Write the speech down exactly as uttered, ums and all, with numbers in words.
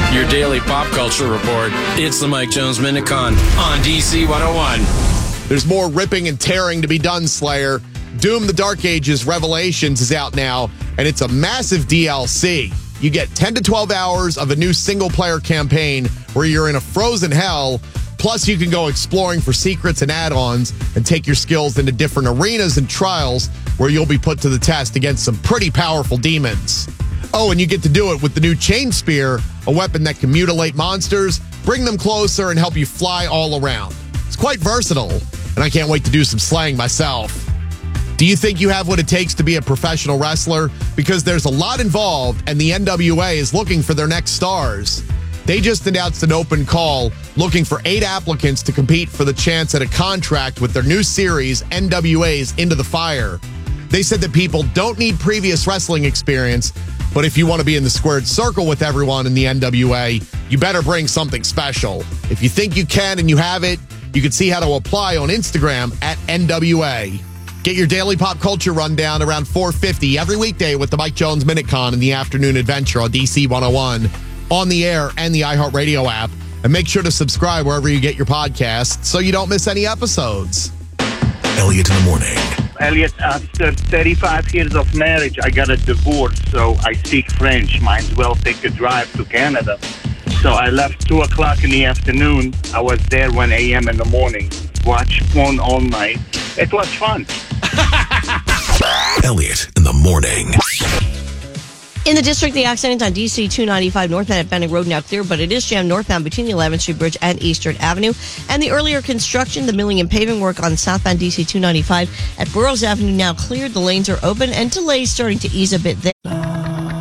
Your daily pop culture report. It's the Mike Jones Minute-Con on D C one oh one. There's more ripping and tearing to be done, Slayer. Doom the Dark Ages Revelations is out now, and it's a massive D L C. You get ten to twelve hours of a new single-player campaign where you're in a frozen hell, plus you can go exploring for secrets and add-ons and take your skills into different arenas and trials where you'll be put to the test against some pretty powerful demons. Oh, and you get to do it with the new Chain Spear, a weapon that can mutilate monsters, bring them closer, and help you fly all around. It's quite versatile, and I can't wait to do some slaying myself. Do you think you have what it takes to be a professional wrestler? Because there's a lot involved, and the N W A is looking for their next stars. They just announced an open call looking for eight applicants to compete for the chance at a contract with their new series, N W A's Into the Fire. They said that people don't need previous wrestling experience, but if you want to be in the squared circle with everyone in the N W A, you better bring something special. If you think you can and you have it, you can see how to apply on Instagram at N W A. Get your daily pop culture rundown around four fifty every weekday with the Mike Jones Minute-Con in the afternoon adventure on D C one oh one, on the air and the iHeartRadio app. And make sure to subscribe wherever you get your podcasts so you don't miss any episodes. Elliot in the morning. Elliot, after thirty-five years of marriage, I got a divorce, so I speak French. Might as well take a drive to Canada. So I left two o'clock in the afternoon. I was there one a.m. in the morning. Watched phone all night. It was fun. Elliot in the morning. In the district, the accident on D C two ninety-five northbound at Benning Road now clear, but it is jammed northbound between the eleventh Street Bridge and Eastern Avenue. And the earlier construction, the milling and paving work on southbound D C two ninety-five at Burroughs Avenue now cleared. The lanes are open and delays starting to ease a bit there.